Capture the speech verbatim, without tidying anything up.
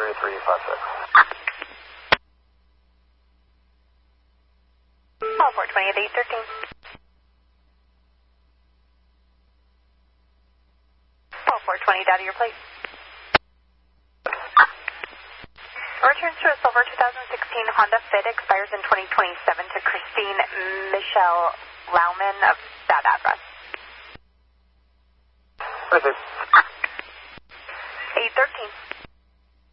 three three five six. Call four twenty at eight thirteen. Call four twenty, data your place. Returns to a silver two thousand sixteen Honda Fit, expires in twenty twenty-seven, to Christine Michelle Lauman of that address. Received. eight thirteen.